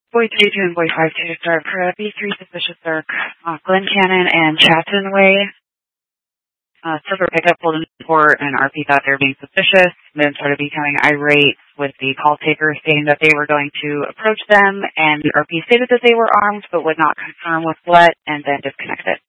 Boy 32 and Boy 52 start for a B3 suspicious circ, Glen Cannon and Chatham Way. Silver pickup pulled in port, and RP thought they were being suspicious, then started becoming irate with the call taker stating that they were going to approach them, and the RP stated that they were armed but would not confirm with what, and then disconnected.